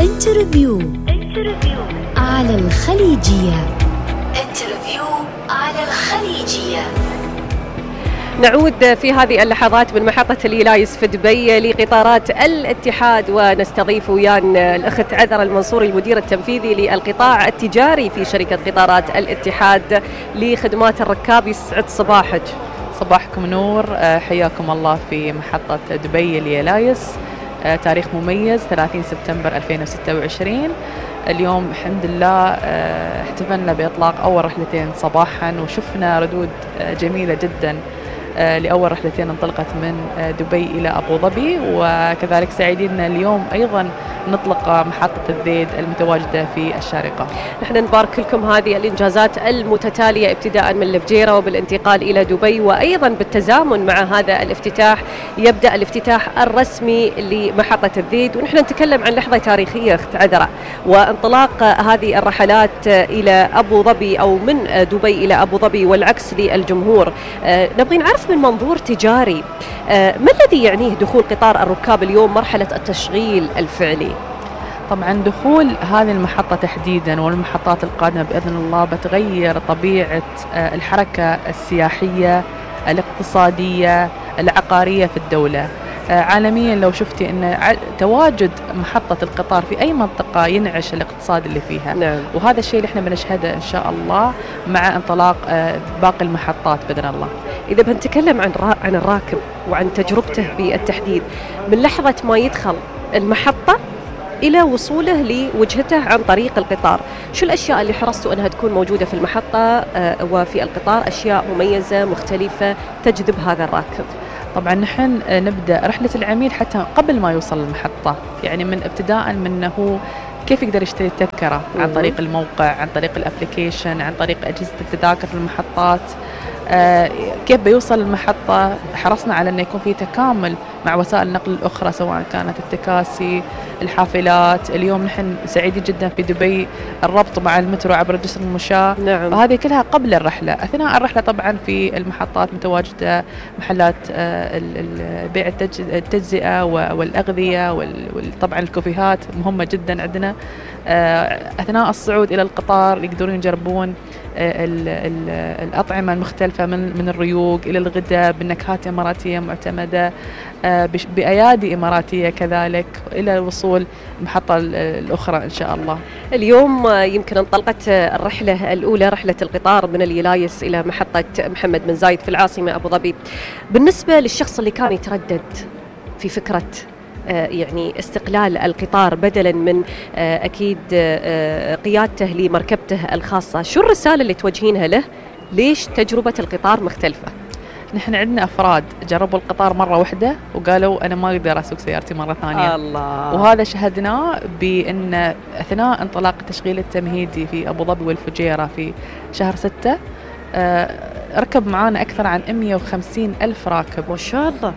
انترفيو على الخليجية. انترفيو على الخليجية. نعود في هذه اللحظات من محطة اليلايس في دبي لقطارات الاتحاد، ونستضيف ويانا الأخت عذرة المنصوري المدير التنفيذي للقطاع التجاري في شركة قطارات الاتحاد لخدمات الركاب. يسعد صباحك. صباحكم نور، حياكم الله في محطة دبي اليلايس. تاريخ مميز 30 سبتمبر 2026. اليوم الحمد لله احتفلنا بإطلاق أول رحلتين صباحا، وشفنا ردود جميلة جدا لأول رحلتين انطلقت من دبي إلى أبو ظبي، وكذلك سعيدين اليوم أيضا نطلق محطة الذيد المتواجدة في الشارقة. نحن نبارك لكم هذه الإنجازات المتتالية ابتداء من الفجيرة وبالانتقال إلى دبي، وأيضا بالتزامن مع هذا الافتتاح يبدأ الافتتاح الرسمي لمحطة الذيد. ونحن نتكلم عن لحظة تاريخية أخت عذرة، وانطلاق هذه الرحلات إلى أبو ظبي أو من دبي إلى أبو ظبي والعكس للجمهور. نبغي نعرف من منظور تجاري ما الذي يعنيه دخول قطار الركاب اليوم مرحلة التشغيل الفعلي؟ طبعا دخول هذه المحطة تحديدا والمحطات القادمة بإذن الله بتغير طبيعة الحركة السياحية الاقتصادية العقارية في الدولة عالميا. لو شفتي أن تواجد محطة القطار في أي منطقة ينعش الاقتصاد اللي فيها. نعم. وهذا الشيء اللي احنا بنشهده إن شاء الله مع انطلاق باقي المحطات بإذن الله. إذا بنتكلم عن الراكب وعن تجربته بالتحديد من لحظة ما يدخل المحطة إلى وصوله لوجهته عن طريق القطار، شو الأشياء اللي حرصتوا أنها تكون موجودة في المحطة وفي القطار، أشياء مميزة مختلفة تجذب هذا الراكب؟ طبعا نحن نبدأ رحلة العميل حتى قبل ما يوصل المحطة، يعني من ابتداء منه كيف يقدر يشتري التذكرة عن طريق الموقع، عن طريق الابليكيشن، عن طريق أجهزة التذاكر في المحطات، كيف بيوصل المحطة. حرصنا على أن يكون في تكامل مع وسائل النقل الأخرى سواء كانت التكاسي، الحافلات. اليوم نحن سعيدين جدا في دبي الربط مع المترو عبر جسر المشاة. نعم. وهذه كلها قبل الرحلة. أثناء الرحلة طبعا في المحطات متواجدة محلات بيع التجزئة والأغذية وطبعا الكوفيهات مهمة جدا عندنا. أثناء الصعود إلى القطار يقدرون يجربون الأطعمة المختلفة من الريوق إلى الغداء بنكهات إماراتية معتمدة، بأيادي إماراتية كذلك، إلى الوصول المحطة الأخرى إن شاء الله. اليوم يمكن انطلقت الرحلة الأولى، رحلة القطار من اليلايس إلى محطة محمد بن زايد في العاصمة أبو ظبي. بالنسبة للشخص اللي كان يتردد في فكرة يعني استقلال القطار بدلا من أكيد قيادته لمركبته الخاصة، شو الرسالة اللي توجهينها له؟ ليش تجربة القطار مختلفة؟ نحن عندنا أفراد جربوا القطار مرة واحدة وقالوا أنا ما أقدر أسوق سيارتي مرة ثانية. الله. وهذا شهدناه بأن أثناء انطلاق التشغيل التمهيدي في أبو ظبي والفجيرة في شهر 6 ركب معانا أكثر عن 150 ألف راكب ما شاء الله.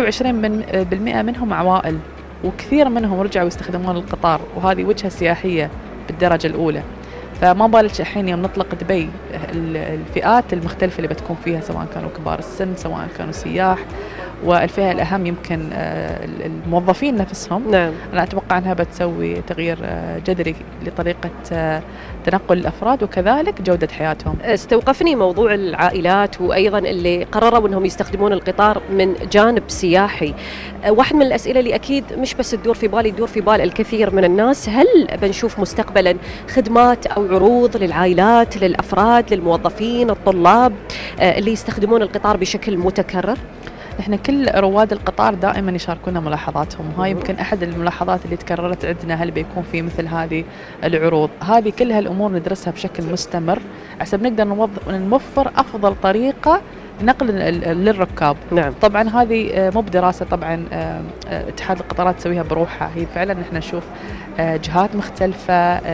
25% منهم عوائل، وكثير منهم رجعوا يستخدمون القطار، وهذه وجهة سياحية بالدرجة الأولى. فما بالك الحين يوم نطلق دبي الفئات المختلفة اللي بتكون فيها سواء كانوا كبار السن سواء كانوا سياح، والفئة الأهم يمكن الموظفين نفسهم. نعم. أنا أتوقع أنها بتسوي تغيير جذري لطريقة تنقل الأفراد وكذلك جودة حياتهم. استوقفني موضوع العائلات وأيضا اللي قرروا أنهم يستخدمون القطار من جانب سياحي. واحد من الأسئلة اللي أكيد مش بس تدور في بالي، تدور في بال الكثير من الناس، هل بنشوف مستقبلا خدمات أو عروض للعائلات، للأفراد، للموظفين، الطلاب اللي يستخدمون القطار بشكل متكرر؟ احنا كل رواد القطار دائما يشاركونا ملاحظاتهم، هاي يمكن احد الملاحظات اللي تكررت عندنا، هل بيكون في مثل هذه العروض. هذه كلها الامور ندرسها بشكل مستمر عشان نقدر نوفر افضل طريقه نقل للركاب. نعم. طبعا هذه مو بدراسه طبعا اتحاد القطارات تسويها بروحها، هي فعلا نحن نشوف جهات مختلفه،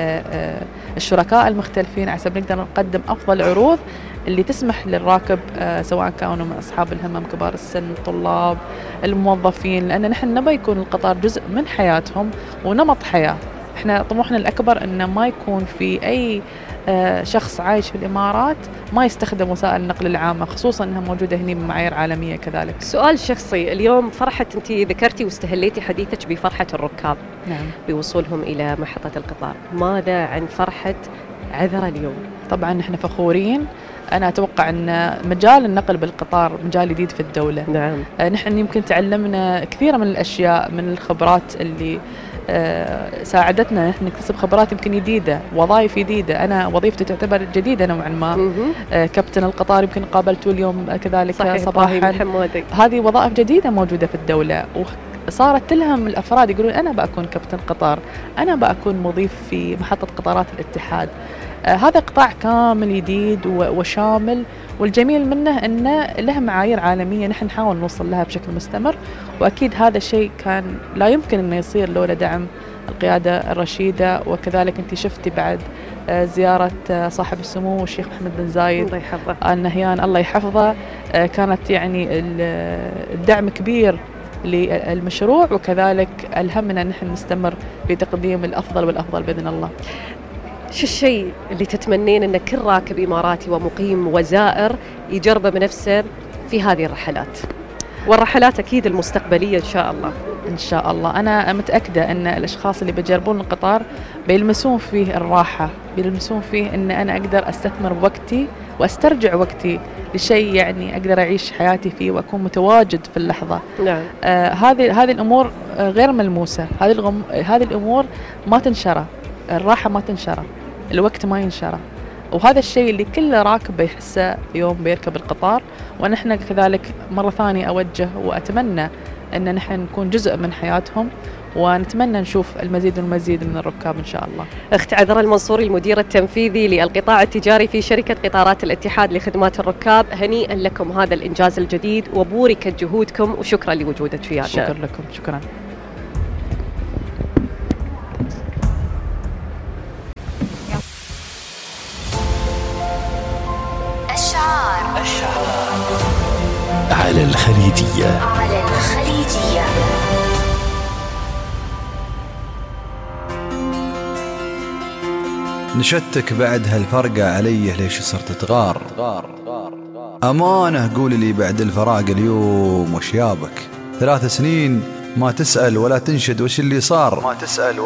الشركاء المختلفين عشان نقدر نقدم افضل عروض اللي تسمح للراكب سواء كانوا من أصحاب الهمم كبار السن، الطلاب، الموظفين، لأن نحن نبي يكون القطار جزء من حياتهم ونمط حياة. احنا طموحنا الأكبر أن ما يكون في أي شخص عايش في الإمارات ما يستخدم وسائل النقل العامة، خصوصا أنها موجودة هنا بمعايير عالمية كذلك. سؤال شخصي، اليوم فرحة، أنت ذكرتي واستهليتي حديثك بفرحة الركاب نعم. بوصولهم إلى محطة القطار، ماذا عن فرحة عذرة اليوم؟ طبعا نحن فخورين. أنا أتوقع أن مجال النقل بالقطار مجال جديد في الدولة. نعم. نحن يمكن تعلمنا كثير من الأشياء، من الخبرات اللي ساعدتنا نحن نكتسب خبرات يمكن جديدة، وظائف جديدة. أنا وظيفتي تعتبر جديدة نوعا ما. كابتن القطار يمكن قابلته اليوم كذلك صباحا. هذه وظائف جديدة موجودة في الدولة، وصارت تلهم الأفراد يقولون أنا بأكون كابتن قطار، أنا بأكون مضيف في محطة قطارات الاتحاد. هذا قطاع كامل جديد وشامل، والجميل منه أنه له معايير عالمية نحن نحاول نوصل لها بشكل مستمر. وأكيد هذا الشيء كان لا يمكن أنه يصير لولا دعم القيادة الرشيدة. وكذلك أنت شفتي بعد زيارة صاحب السمو الشيخ محمد بن زايد الله يحفظه آل نهيان الله يحفظه، كانت يعني الدعم كبير للمشروع، وكذلك ألهمنا أن نحن نستمر بتقديم الأفضل والأفضل بإذن الله. شو الشيء اللي تتمنين أن كل راكب إماراتي ومقيم وزائر يجربه بنفسه في هذه الرحلات، والرحلات أكيد المستقبلية إن شاء الله؟ إن شاء الله أنا متأكدة أن الأشخاص اللي بيجربون القطار بيلمسون فيه الراحة، بيلمسون فيه أن أنا أقدر أستثمر وقتي وأسترجع وقتي لشيء يعني أقدر أعيش حياتي فيه وأكون متواجد في اللحظة. نعم. هذه الأمور غير ملموسة، هذه الأمور ما تنشرى، الراحة ما تنشرى، الوقت ما ينشرى، وهذا الشيء اللي كل راكب بيحسه يوم بيركب القطار. ونحن كذلك مرة ثانية أوجه وأتمنى أن نحن نكون جزء من حياتهم، ونتمنى نشوف المزيد والمزيد من الركاب إن شاء الله. أخت عذرة المنصوري، المدير التنفيذي للقطاع التجاري في شركة قطارات الاتحاد لخدمات الركاب، هنيئا لكم هذا الإنجاز الجديد وبوركت جهودكم، وشكرا لوجودك ويانا. شكرا لكم. شكرا. على الخليجية. نشتك بعد هالفرقة عليه ليش صرت تغار؟ أمانة قول لي بعد الفراق اليوم وش يابك؟ 3 سنين ما تسأل ولا تنشد وش اللي صار،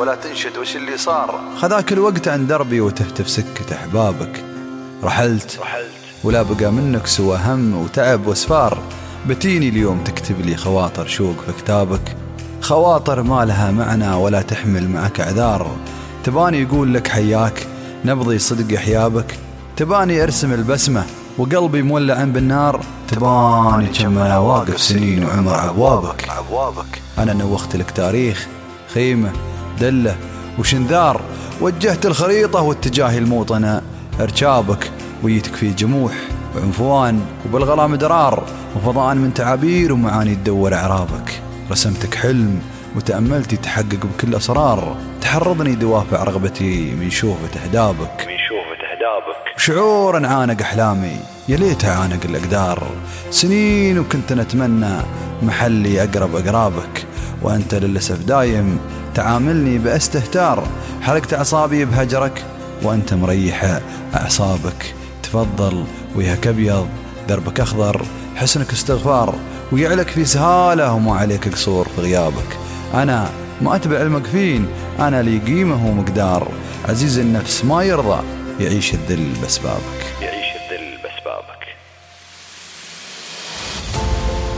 خذاك الوقت عن دربي وتهتف سكة أحبابك. رحلت ولا بقى منك سوى هم وتعب وسفار، بتيني اليوم تكتب لي خواطر شوق في كتابك، خواطر ما لها معنى ولا تحمل معك أعذار. تباني يقول لك حياك نبضي صدق حيابك، تباني أرسم البسمة وقلبي مولع بالنار، تباني كم أنا واقف سنين وعمر عبوابك. أنا نوخت لك تاريخ خيمة دلة وشنذار، وجهت الخريطة واتجاهي الموطنة ارشابك، ويتك في جموح وعنفوان وبالغرام درار، وفضاء من تعابير ومعاني تدور أعرابك. رسمتك حلم وتأملتي تحقق بكل أسرار، تحرضني دوافع رغبتي من شوفة أهدابك، شعور عانق أحلامي يا ليت عانق الأقدار. سنين وكنت نتمنى محلي أقرب أقرابك، وأنت للأسف دايم تعاملني باستهتار. حرقت أعصابي بهجرك وأنت مريح أعصابك. تفضل وياك أبيض دربك أخضر، حسنك استغفار ويعلك في سهالة وما عليك قصور في غيابك. أنا ما أتبع المكفين، أنا لي قيمة ومقدار. عزيز النفس ما يرضى يعيش الذل بأسبابك.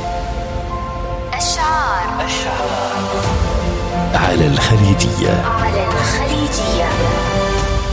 على الخليجية.